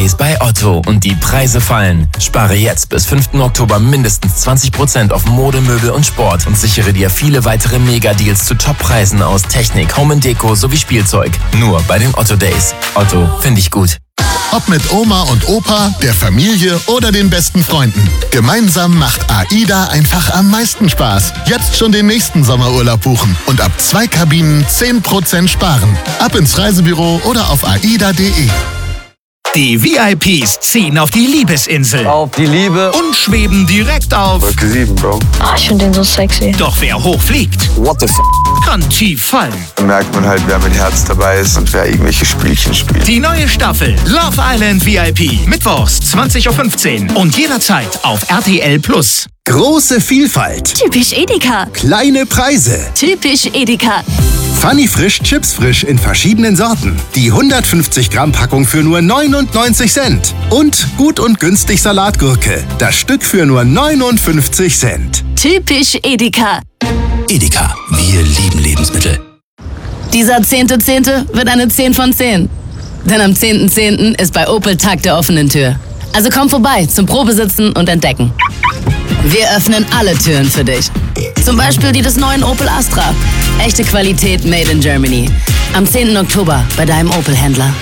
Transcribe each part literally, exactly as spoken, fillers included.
ist bei Otto und die Preise fallen. Spare jetzt bis fünften Oktober mindestens zwanzig Prozent auf Mode, Möbel und Sport und sichere dir viele weitere Mega-Deals zu Top-Preisen aus Technik, Home and Deko sowie Spielzeug. Nur bei den Otto Days. Otto, finde ich gut. Ob mit Oma und Opa, der Familie oder den besten Freunden. Gemeinsam macht AIDA einfach am meisten Spaß. Jetzt schon den nächsten Sommerurlaub buchen und ab zwei Kabinen zehn Prozent sparen. Ab ins Reisebüro oder auf aida punkt de. Die V I Ps ziehen auf die Liebesinsel. Auf die Liebe. Und schweben direkt auf. Wolke sieben, Bro. Oh, ich finde den so sexy. Doch wer hochfliegt, What the f***? kann tief fallen. Da merkt man halt, wer mit Herz dabei ist und wer irgendwelche Spielchen spielt. Die neue Staffel Love Island V I P. Mittwochs zwanzig Uhr fünfzehn und jederzeit auf R T L Plus. Große Vielfalt. Typisch Edeka. Kleine Preise. Typisch Edeka. Funny Frisch Chips Frisch in verschiedenen Sorten. Die hundertfünfzig Gramm Packung für nur neunundneunzig Cent. Und gut und günstig Salatgurke. Das Stück für nur neunundfünfzig Cent. Typisch Edeka. Edeka, wir lieben Lebensmittel. Dieser zehnte Zehnte wird eine zehn von zehn. Denn am zehnten Zehnten ist bei Opel Tag der offenen Tür. Also komm vorbei zum Probesitzen und Entdecken. Wir öffnen alle Türen für dich. Zum Beispiel die des neuen Opel Astra. Echte Qualität made in Germany. Am zehnten Oktober bei deinem Opel-Händler.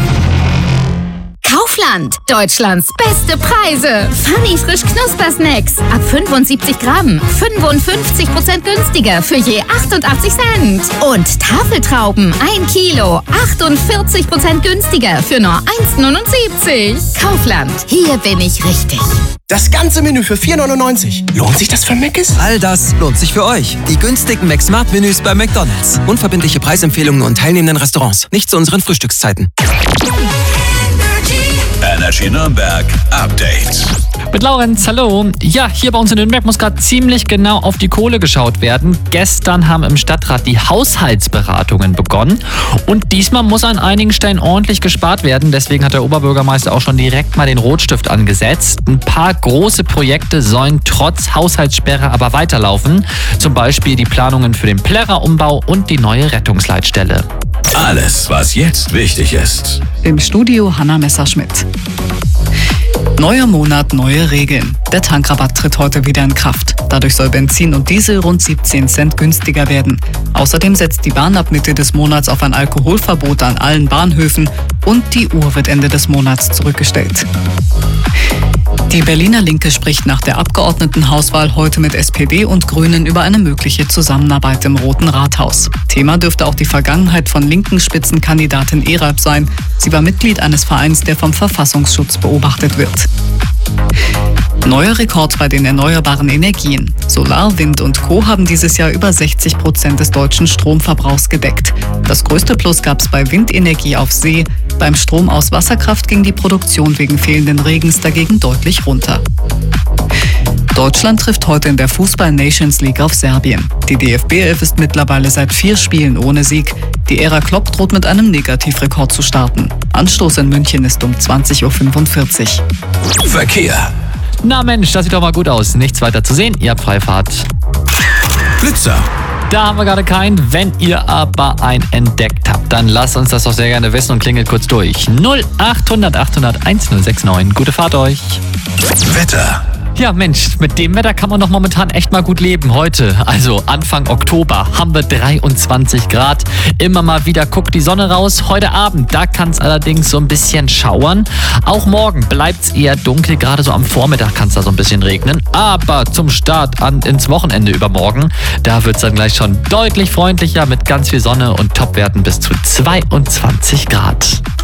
Kaufland. Deutschlands beste Preise. Funny Frisch Knuspersnacks. Ab fünfundsiebzig Gramm. fünfundfünfzig Prozent günstiger für je achtundachtzig Cent. Und Tafeltrauben. ein Kilo. achtundvierzig Prozent günstiger für nur eins neunundsiebzig. Kaufland. Hier bin ich richtig. Das ganze Menü für vier neunundneunzig. Lohnt sich das für Mc's? All das lohnt sich für euch. Die günstigen McSmart-Menüs bei McDonald's. Unverbindliche Preisempfehlungen und teilnehmenden Restaurants. Nicht zu unseren Frühstückszeiten. Energy Nürnberg Update. Mit Laurenz, hallo. Ja, hier bei uns in Nürnberg muss gerade ziemlich genau auf die Kohle geschaut werden. Gestern haben im Stadtrat die Haushaltsberatungen begonnen und diesmal muss an einigen Stellen ordentlich gespart werden. Deswegen hat der Oberbürgermeister auch schon direkt mal den Rotstift angesetzt. Ein paar große Projekte sollen trotz Haushaltssperre aber weiterlaufen. Zum Beispiel die Planungen für den Plärrer-Umbau und die neue Rettungsleitstelle. Alles, was jetzt wichtig ist. Im Studio Hanna Messerschmidt. Neuer Monat, neue Regeln. Der Tankrabatt tritt heute wieder in Kraft. Dadurch soll Benzin und Diesel rund siebzehn Cent günstiger werden. Außerdem setzt die Bahn ab Mitte des Monats auf ein Alkoholverbot an allen Bahnhöfen und die Uhr wird Ende des Monats zurückgestellt. Die Berliner Linke spricht nach der Abgeordnetenhauswahl heute mit S P D und Grünen über eine mögliche Zusammenarbeit im Roten Rathaus. Thema dürfte auch die Vergangenheit von linken Spitzenkandidatin Eralp sein. Sie war Mitglied eines Vereins, der vom Verfassungsschutz beobachtet wird. Neuer Rekord bei den erneuerbaren Energien. Solar, Wind und Co. haben dieses Jahr über sechzig Prozent des deutschen Stromverbrauchs gedeckt. Das größte Plus gab es bei Windenergie auf See. Beim Strom aus Wasserkraft ging die Produktion wegen fehlenden Regens dagegen deutlich runter. Deutschland trifft heute in der Fußball-Nations League auf Serbien. Die D F B elf ist mittlerweile seit vier Spielen ohne Sieg. Die Ära Klopp droht mit einem Negativrekord zu starten. Anstoß in München ist um zwanzig Uhr fünfundvierzig. Verkehr. Na Mensch, das sieht doch mal gut aus. Nichts weiter zu sehen, ihr habt Freifahrt. Blitzer. Da haben wir gerade keinen. Wenn ihr aber einen entdeckt habt, dann lasst uns das doch sehr gerne wissen und klingelt kurz durch. null achthundert achthundert1069. Gute Fahrt euch. Wetter. Ja Mensch, mit dem Wetter kann man doch momentan echt mal gut leben. Heute, also Anfang Oktober, haben wir dreiundzwanzig Grad. Immer mal wieder guckt die Sonne raus. Heute Abend, da kann es allerdings so ein bisschen schauern. Auch morgen bleibt es eher dunkel. Gerade so am Vormittag kann es da so ein bisschen regnen. Aber zum Start an ins Wochenende übermorgen, da wird es dann gleich schon deutlich freundlicher mit ganz viel Sonne und Topwerten bis zu zweiundzwanzig Grad.